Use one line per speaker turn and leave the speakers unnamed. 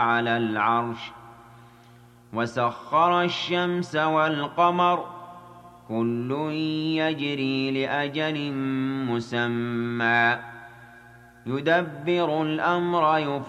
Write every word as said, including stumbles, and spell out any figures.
على العرش وسخر الشمس والقمر كل يجري لأجل مسمى يدبر الأمر